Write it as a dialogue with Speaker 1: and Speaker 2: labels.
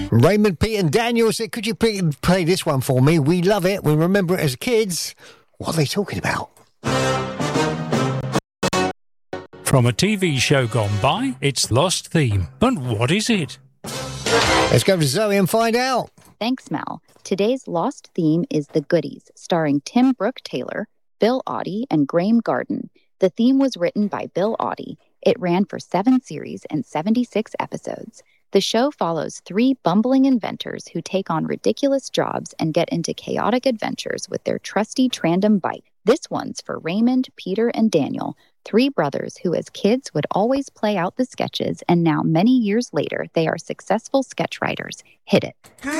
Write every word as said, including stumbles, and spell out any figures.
Speaker 1: Raymond, Pete and Daniel said, could you play this one for me? We love it. We remember it as kids. What are they talking about?
Speaker 2: From a T V show gone by, it's Lost Theme. But what is it?
Speaker 1: Let's go to Zoe and find out.
Speaker 3: Thanks, Mel. Today's Lost Theme is The Goodies, starring Tim Brooke Taylor, Bill Oddie, and Graham Garden. The theme was written by Bill Oddie. It ran for seven series and seventy-six episodes. The show follows three bumbling inventors who take on ridiculous jobs and get into chaotic adventures with their trusty Trandom bike. This one's for Raymond, Peter, and Daniel, three brothers who as kids would always play out the sketches, and now many years later, they are successful sketch writers. Hit it.